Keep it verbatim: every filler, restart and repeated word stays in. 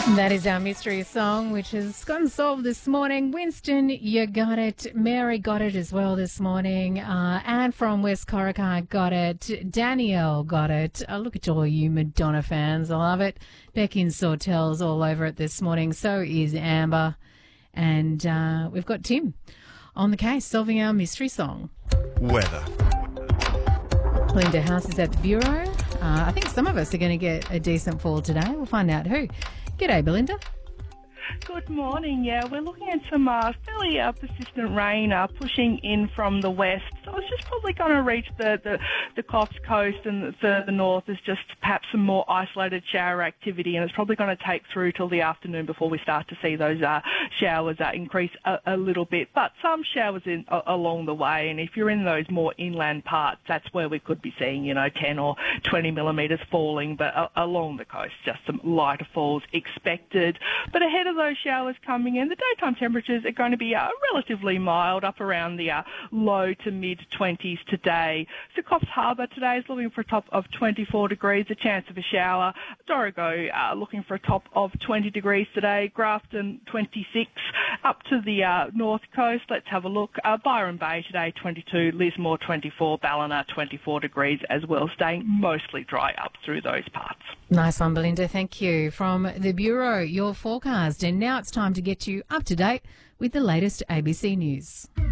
That is our mystery song, which has gotten solved this morning. Winston, you got it. Mary got it as well this morning. Uh, Anne from West Corica got it. Danielle got it. Uh, look at all you Madonna fans. I love it. Becky and Sawtell's all over it this morning. So is Amber. And uh, we've got Tim on the case solving our mystery song. Weather. Belinda House is at the Bureau. Uh, I think some of us are going to get a decent fall today. We'll find out who. G'day, Belinda. Good morning. Yeah, we're looking at some uh, fairly uh, persistent rain uh, pushing in from the west. So it's just probably going to reach the, the, the Coffs Coast and further north. There's just perhaps some more isolated shower activity, and it's probably going to take through till the afternoon before we start to see those uh, showers uh, increase a, a little bit. But some showers in, uh, along the way, and if you're in those more inland parts, that's where we could be seeing, you know, ten or twenty millimetres falling. But uh, along the coast, just some lighter falls expected. But ahead of those showers coming in, the daytime temperatures are going to be uh, relatively mild, up around the uh, low to mid twenties today. So Coffs Harbour today is looking for a top of twenty-four degrees, a chance of a shower. Dorrigo uh, looking for a top of twenty degrees today. Grafton twenty-six. Up to the uh, north coast, let's have a look. Uh, Byron Bay today twenty-two, Lismore twenty-four, Ballina twenty-four degrees as well, staying mostly dry up through those parts. Nice one, Belinda. Thank you. From the Bureau, your forecast. And now it's time to get you up to date with the latest A B C News.